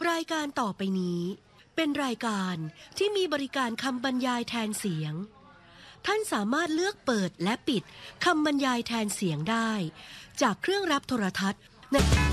รายการต่อไปนี้เป็นรายการที่มีบริการคำบรรยายแทนเสียงท่านสามารถเลือกเปิดและปิดคำบรรยายแทนเสียงได้จากเครื่องรับโทรทัศน์